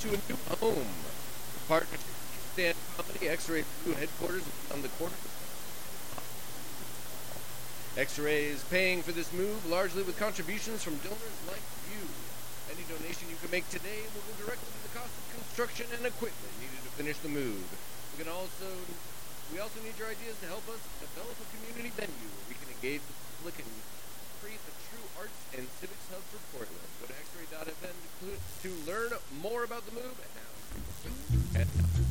to a new home. Partnership with Stand Comedy, X-Ray's new headquarters on the corner. X-Ray is paying for this move largely with contributions from donors like you. Any donation you can make today will go directly to the cost of construction and equipment needed to finish the move. We also need your ideas to help us develop a community venue where we can engage the public and create a true arts and civics hub for Portland. Go to xray.fm to learn more about the move and now.